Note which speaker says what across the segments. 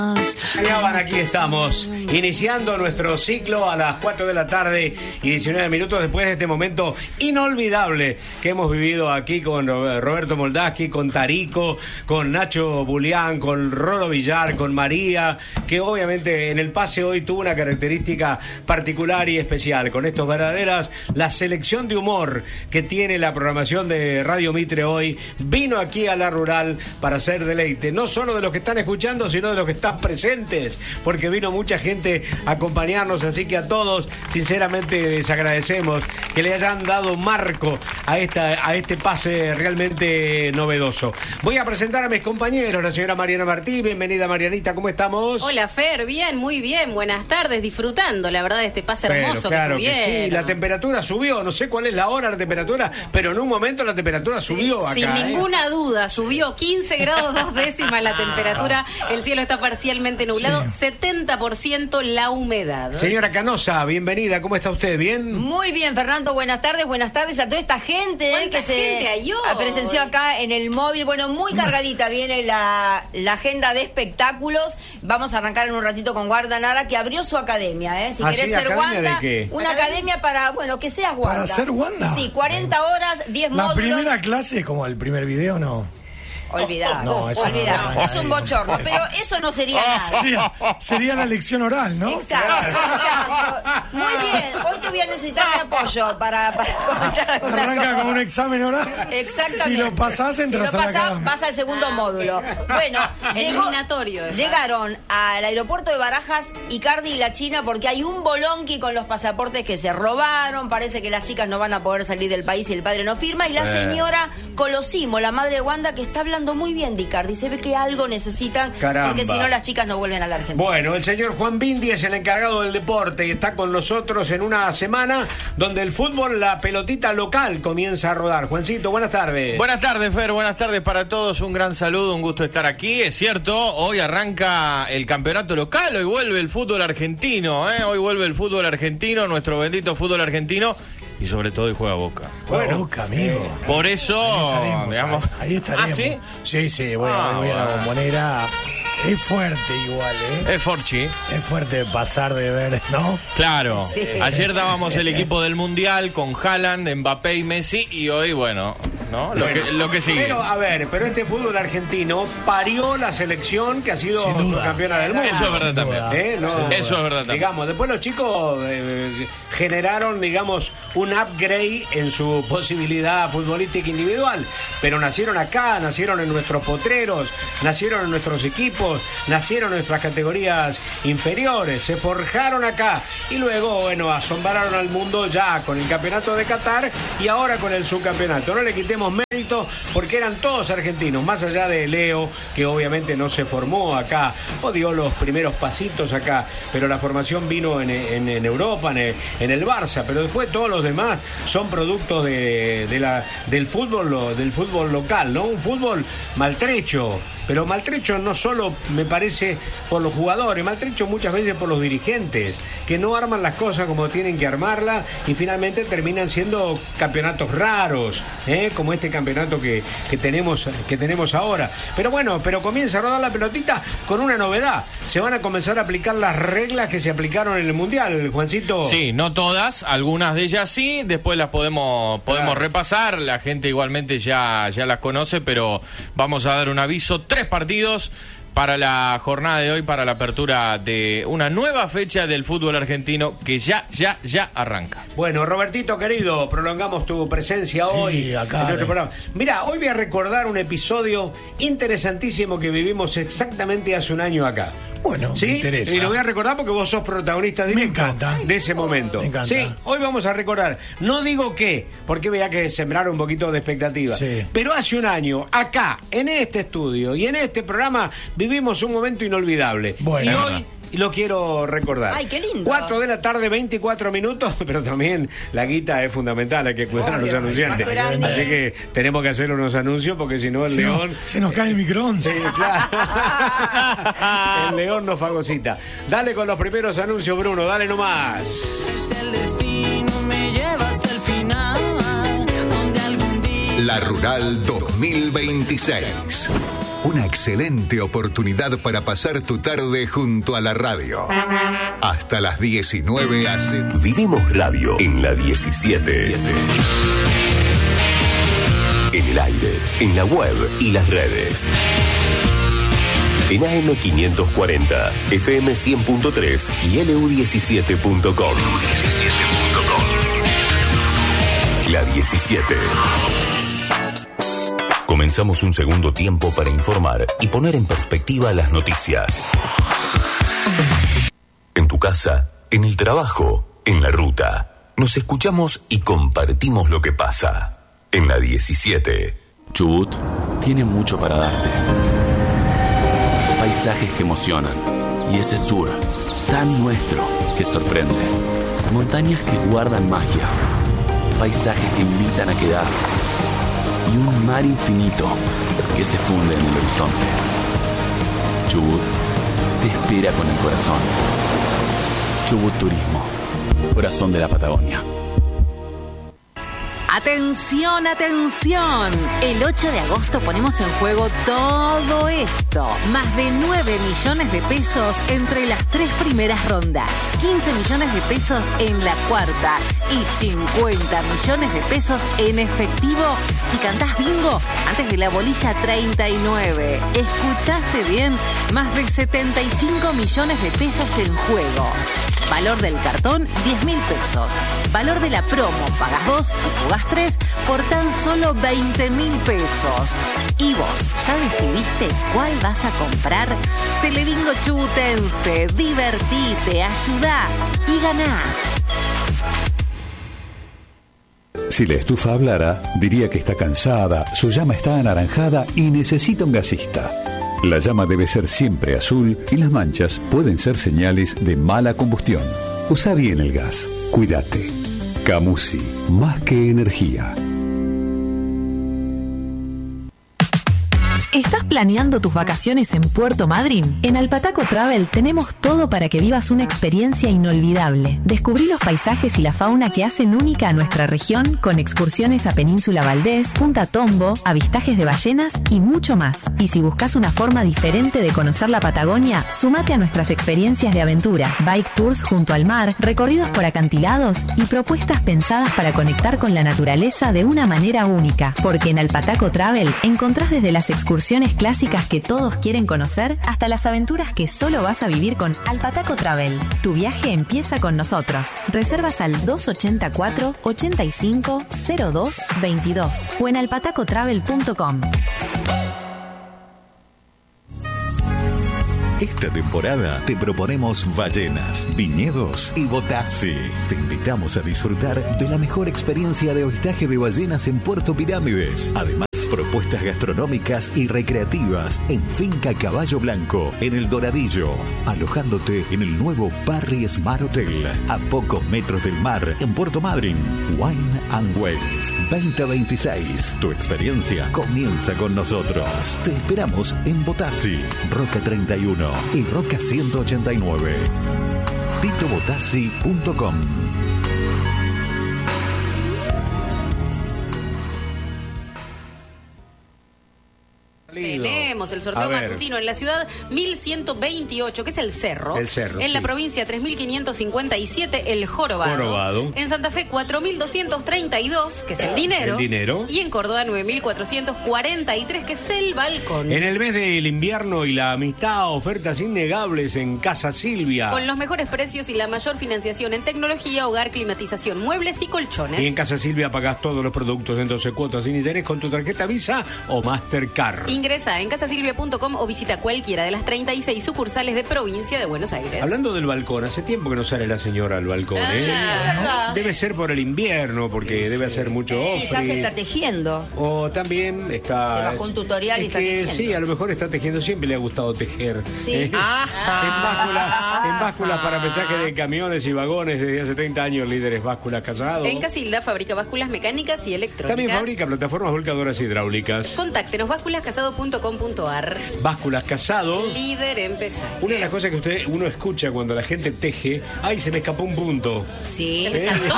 Speaker 1: Aquí estamos, iniciando nuestro ciclo a las 4 de la tarde y 19 minutos después de este momento inolvidable que hemos vivido aquí con Roberto Moldaski, con Tarico, con Nacho Bulián, con Rolo Villar, con María, que obviamente en el pase hoy tuvo una característica particular y especial. Con estos verdaderas, la selección de humor que tiene la programación de Radio Mitre hoy, vino aquí a La Rural para hacer deleite, no solo de los que están escuchando, sino de los que están presentes, porque vino mucha gente a acompañarnos, así que a todos sinceramente les agradecemos que le hayan dado marco a este pase realmente novedoso. Voy a presentar a mis compañeros, la señora Mariana Martí. Bienvenida, Marianita, ¿cómo estamos?
Speaker 2: Hola, Fer, bien, muy bien, buenas tardes, disfrutando la verdad de este pase hermoso
Speaker 1: claro
Speaker 2: que tuvieron.
Speaker 1: Que sí, la temperatura subió, no sé cuál es la hora de la temperatura, pero en un momento la temperatura subió acá.
Speaker 2: Sin ninguna duda, subió 15 grados 2 décimas la temperatura, el cielo está parcialmente nublado, sí. 70% la humedad.
Speaker 1: Señora Canosa, bienvenida, ¿cómo está usted? ¿Bien?
Speaker 3: Muy bien, Fernando, buenas tardes a toda esta gente que se presenció acá en el móvil. Bueno, muy cargadita viene la agenda de espectáculos. Vamos a arrancar en un ratito con Wanda Nara, que abrió su academia, Si querés ser Wanda, una academia para, que seas Wanda.
Speaker 4: ¿Para ser Wanda?
Speaker 3: Sí, 40 horas, 10 módulos.
Speaker 4: La primera clase, como el primer video, ¿no?
Speaker 3: Olvidado,
Speaker 4: no,
Speaker 3: es un bochorno, pero eso no sería nada.
Speaker 4: Sería la lección oral, ¿no?
Speaker 3: Exacto. Muy bien, hoy te voy a necesitar de apoyo para comentar algunas
Speaker 4: Arranca
Speaker 3: cosas.
Speaker 4: con un examen oral.
Speaker 3: Exactamente.
Speaker 4: Si lo pasás, entras a la academia.
Speaker 3: Vas al segundo módulo. Bueno, llegaron al aeropuerto de Barajas Icardi y la China porque hay un bolonqui con los pasaportes que se robaron. Parece que las chicas no van a poder salir del país y el padre no firma. Y la señora Colosimo, la madre de Wanda, que está hablando muy bien de Icardi, se ve que algo necesitan.
Speaker 1: Caramba.
Speaker 3: Porque si no las chicas no vuelven a la Argentina.
Speaker 1: Bueno, el señor Juan Bindi es el encargado del deporte y está con nosotros en una semana donde el fútbol, la pelotita local comienza a rodar. Juancito, buenas tardes.
Speaker 5: Buenas tardes, Fer, buenas tardes para todos, un gran saludo, un gusto estar aquí. Es cierto, hoy arranca el campeonato local, hoy vuelve el fútbol argentino, hoy vuelve el fútbol argentino, nuestro bendito fútbol argentino. Y sobre todo hoy juega Boca.
Speaker 4: Bueno, Boca, amigo.
Speaker 5: Por eso,
Speaker 4: ahí estaremos.
Speaker 5: ¿Ah, sí?
Speaker 4: Sí, voy a la Bombonera. Es fuerte igual,
Speaker 5: Es forchi.
Speaker 4: Es fuerte pasar de ver, ¿no?
Speaker 5: Claro.
Speaker 3: Sí.
Speaker 5: Ayer dábamos el equipo del Mundial con Haaland, Mbappé y Messi. Y hoy, ¿no? Lo que sigue.
Speaker 1: Pero este fútbol argentino parió la selección que ha sido campeona del mundo.
Speaker 5: Eso es verdad también. Eso es verdad también.
Speaker 1: Digamos, después los chicos generaron, digamos, un upgrade en su posibilidad futbolística individual. Pero nacieron acá, nacieron en nuestros potreros, nacieron en nuestros equipos, nacieron en nuestras categorías inferiores, se forjaron acá y luego, asombraron al mundo ya con el campeonato de Qatar y ahora con el subcampeonato. No le quitemos mérito porque eran todos argentinos, más allá de Leo, que obviamente no se formó acá o dio los primeros pasitos acá, pero la formación vino en Europa, en el Barça, pero después todos los demás son productos del fútbol local, ¿no? Un fútbol maltrecho. Pero maltrecho no solo, me parece, por los jugadores, maltrecho muchas veces por los dirigentes, que no arman las cosas como tienen que armarlas y finalmente terminan siendo campeonatos raros, como este campeonato que tenemos ahora. Pero comienza a rodar la pelotita con una novedad. Se van a comenzar a aplicar las reglas que se aplicaron en el Mundial, Juancito.
Speaker 5: Sí, no todas, algunas de ellas sí, después las podemos repasar, la gente igualmente ya las conoce, pero vamos a dar un aviso. 3 partidos para la jornada de hoy, para la apertura de una nueva fecha del fútbol argentino que ya arranca.
Speaker 1: Bueno, Robertito querido, prolongamos tu presencia hoy
Speaker 4: acá,
Speaker 1: en nuestro programa. Mira, hoy voy a recordar un episodio interesantísimo que vivimos exactamente hace un año acá.
Speaker 4: Bueno,
Speaker 1: ¿sí?
Speaker 4: Me interesa.
Speaker 1: Y lo voy a recordar porque vos sos protagonista directo de ese momento.
Speaker 4: Me encanta.
Speaker 1: Sí, hoy vamos a recordar. No digo qué, porque voy a que sembrar un poquito de expectativa.
Speaker 4: Sí.
Speaker 1: Pero hace un año, acá, en este estudio y en este programa, vivimos un momento inolvidable.
Speaker 4: Bueno,
Speaker 1: y hoy lo quiero recordar.
Speaker 3: Ay, qué lindo.
Speaker 1: 4 de la tarde, 24 minutos, pero también la guita es fundamental, hay que cuidar a los anunciantes. Así que tenemos que hacer unos anuncios porque si no el león...
Speaker 4: se nos cae el microondas.
Speaker 1: Sí, claro. El león nos fagocita. Dale con los primeros anuncios, Bruno, dale nomás.
Speaker 6: Es el destino, me lleva hasta el final, donde algún día...
Speaker 7: La Rural 2026. una excelente oportunidad para pasar tu tarde junto a la radio. Hasta las 19 hace...
Speaker 8: Vivimos Radio en la 17. En el aire, en la web y las redes. En AM540, FM 100.3 y LU17.com. La 17. Comenzamos un segundo tiempo para informar y poner en perspectiva las noticias. En tu casa, en el trabajo, en la ruta. Nos escuchamos y compartimos lo que pasa. En la 17.
Speaker 9: Chubut tiene mucho para darte. Paisajes que emocionan. Y ese sur, tan nuestro, que sorprende. Montañas que guardan magia. Paisajes que invitan a quedarse. Y un mar infinito que se funde en el horizonte. Chubut te espera con el corazón. Chubut Turismo, corazón de la Patagonia.
Speaker 10: ¡Atención, atención! El 8 de agosto ponemos en juego todo esto. Más de 9 millones de pesos entre las 3 primeras rondas. 15 millones de pesos en la cuarta. Y 50 millones de pesos en efectivo si cantás bingo antes de la bolilla 39. ¿Escuchaste bien? Más de 75 millones de pesos en juego. Valor del cartón, 10.000 pesos. Valor de la promo, pagas 2 y jugás 3 por tan solo 20.000 pesos. ¿Y vos ya decidiste cuál vas a comprar? Telebingo chubutense, divertite, ayudá y ganá.
Speaker 11: Si la estufa hablara, diría que está cansada, su llama está anaranjada y necesita un gasista. La llama debe ser siempre azul y las manchas pueden ser señales de mala combustión. Usa bien el gas. Cuídate. Camusi, más que energía.
Speaker 12: ¿Estás planeando tus vacaciones en Puerto Madryn? En Alpataco Travel tenemos todo para que vivas una experiencia inolvidable. Descubrí los paisajes y la fauna que hacen única a nuestra región con excursiones a Península Valdés, Punta Tombo, avistajes de ballenas y mucho más. Y si buscas una forma diferente de conocer la Patagonia, sumate a nuestras experiencias de aventura, bike tours junto al mar, recorridos por acantilados y propuestas pensadas para conectar con la naturaleza de una manera única. Porque en Alpataco Travel encontrás desde las excursiones clásicas que todos quieren conocer hasta las aventuras que solo vas a vivir con Alpataco Travel. Tu viaje empieza con nosotros. Reservas al 284 85 02 22 o en alpatacotravel.com.
Speaker 11: Esta temporada te proponemos ballenas, viñedos y botassi. Te invitamos a disfrutar de la mejor experiencia de avistaje de ballenas en Puerto Pirámides. Además, propuestas gastronómicas y recreativas en Finca Caballo Blanco, en El Doradillo, alojándote en el nuevo Parry Smart Hotel, a pocos metros del mar, en Puerto Madryn. Wine and Wells 2026. Tu experiencia comienza con nosotros. Te esperamos en Botassi, Roca 31 y Roca 189. titobotassi.com.
Speaker 2: Tenemos el sorteo matutino en la ciudad 1128, que es el Cerro.
Speaker 1: El Cerro,
Speaker 2: en
Speaker 1: sí.
Speaker 2: la provincia 3557, el Jorobado. En Santa Fe 4232, que es el dinero.
Speaker 1: El dinero.
Speaker 2: Y en Córdoba 9443, que es el balcón.
Speaker 1: En el mes del invierno y la amistad, ofertas innegables en Casa Silvia.
Speaker 2: Con los mejores precios y la mayor financiación en tecnología, hogar, climatización, muebles y colchones.
Speaker 1: Y en Casa Silvia pagás todos los productos en 12 cuotas sin interés con tu tarjeta Visa o Mastercard.
Speaker 2: Ingresa en casasilvia.com o visita cualquiera de las 36 sucursales de provincia de Buenos Aires.
Speaker 1: Hablando del balcón, hace tiempo que no sale la señora al balcón,
Speaker 3: ¿verdad?
Speaker 1: Debe ser por el invierno, porque debe hacer mucho ofri.
Speaker 3: Quizás está tejiendo.
Speaker 1: O también está...
Speaker 3: Se bajó un tutorial y está tejiendo.
Speaker 1: Sí, a lo mejor está tejiendo, siempre le ha gustado tejer.
Speaker 3: Sí.
Speaker 1: En básculas para pesaje de camiones y vagones desde hace 30 años, líderes básculas Casado.
Speaker 2: En Casilda fabrica básculas mecánicas y electrónicas.
Speaker 1: También fabrica plataformas volcadoras hidráulicas.
Speaker 2: Contáctenos básculascasado.com.ar. Estuar.
Speaker 1: Básculas Casado.
Speaker 2: Líder en pesaje.
Speaker 1: Una de las cosas que uno escucha cuando la gente teje, ¡ay, se me escapó un punto!
Speaker 3: Sí.
Speaker 2: Se me saltó.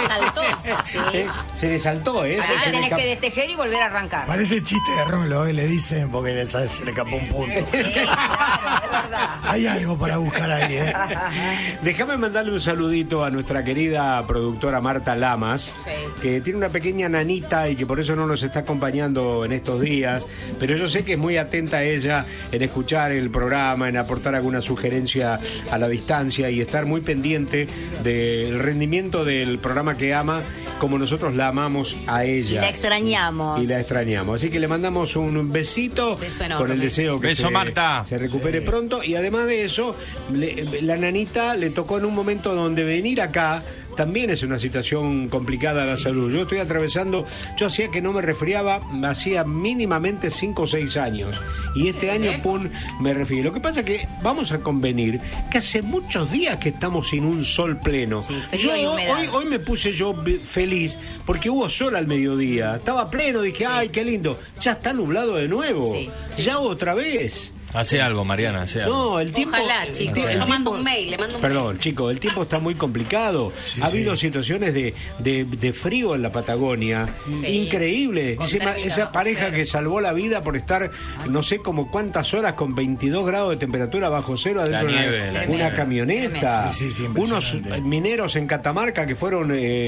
Speaker 3: Sí.
Speaker 1: Se le saltó, ¿eh?
Speaker 3: Ahora tenés que destejer y volver a arrancar.
Speaker 4: Parece chiste de Rolo, le dicen, porque se le escapó un punto.
Speaker 3: Sí, claro, es verdad.
Speaker 4: Hay algo para buscar ahí, ¿eh?
Speaker 1: Déjame mandarle un saludito a nuestra querida productora Marta Lamas, que tiene una pequeña nanita y que por eso no nos está acompañando en estos días, pero yo sé que es muy atenta a ella en escuchar el programa, en aportar alguna sugerencia a la distancia y estar muy pendiente del rendimiento del programa que ama, como nosotros la amamos a ella.
Speaker 3: Y la extrañamos.
Speaker 1: Así que le mandamos un besito con el deseo que
Speaker 5: Marta.
Speaker 1: se recupere pronto. Y además de eso, la nanita le tocó en un momento donde venir acá también es una situación complicada la salud. Yo estoy atravesando, yo hacía que no me resfriaba, hacía mínimamente 5 o 6 años. Y este año, pum, me resfrié. Lo que pasa es que vamos a convenir que hace muchos días que estamos sin un sol pleno.
Speaker 3: Sí, frío y humedad.
Speaker 1: Hoy me puse yo feliz porque hubo sol al mediodía. Estaba pleno, dije, ay, qué lindo. Ya está nublado de nuevo.
Speaker 3: Sí.
Speaker 1: Ya otra vez.
Speaker 5: Hace algo, Mariana, hace algo.
Speaker 1: No, el tiempo...
Speaker 2: Ojalá, chicos. Yo mando un mail, le mando un
Speaker 1: Perdón,
Speaker 2: mail.
Speaker 1: chicos, el tiempo está muy complicado. Ha habido situaciones de frío en la Patagonia. Increíble. Esa pareja que salvó la vida por estar, no sé como cuántas horas con 22 grados de temperatura bajo cero adentro de una camioneta. Unos mineros en Catamarca que fueron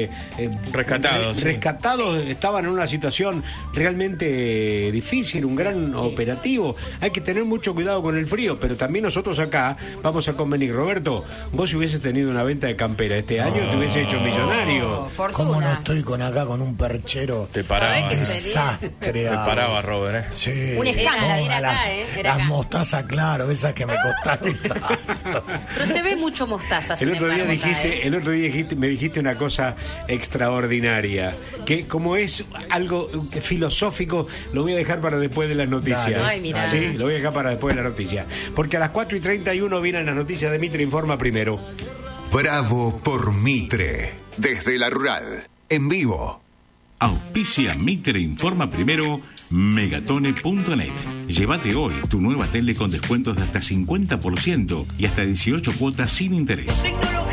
Speaker 1: rescatados, estaban en una situación realmente difícil, un gran operativo. Hay que tener mucho cuidado con el frío, pero también nosotros acá vamos a convenir. Roberto, vos si hubieses tenido una venta de campera este año, te hubiese hecho millonario.
Speaker 4: ¿Cómo no estoy acá con un perchero?
Speaker 5: Te paraba.
Speaker 4: Desastre.
Speaker 5: Te paraba, Robert,
Speaker 4: Sí.
Speaker 3: Un escándalo.
Speaker 4: Las mostazas, claro, esas que me costaron tanto.
Speaker 2: Pero se ve mucho mostaza.
Speaker 1: El otro día me dijiste una cosa extraordinaria, que como es algo filosófico, lo voy a dejar para después de las noticias.
Speaker 2: Dale. Ay, mirá.
Speaker 1: Sí, lo voy a dejar para después de la noticia. Porque a las 4:31 vienen las noticias de Mitre Informa primero.
Speaker 7: Bravo por Mitre. Desde la Rural. En vivo.
Speaker 13: Auspicia Mitre Informa primero. Megatone.net. Llévate hoy tu nueva tele con descuentos de hasta 50% y hasta 18 cuotas sin interés.